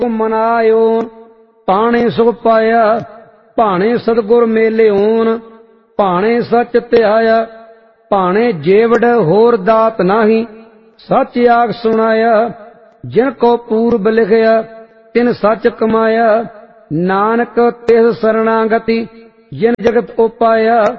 ਮਨਾਇਓ। ਭਾਣੇ ਸੁਖ ਪਾਇਆ ਭਾਣੇ ਸਤਿਗੁਰ ਮੇਲਿਓਨ। ਭਾਣੇ ਸੱਚ ਧਿਆਇਆ ਭਾਣੇ ਜੇਵੜ ਹੋਰ ਦਾਤ ਨਾਹੀ। ਸੱਚ ਆਖ ਸੁਣਾਇਆ ਜਿਨ ਕੋ ਪੂਰਬ ਲਿਖਿਆ ਤਿਨ ਸੱਚ ਕਮਾਇਆ। ਨਾਨਕ ਤਿਸ ਸਰਣਾਗਤੀ ਜਿਨ ਜਗਤ ਉਪਾਇਆ।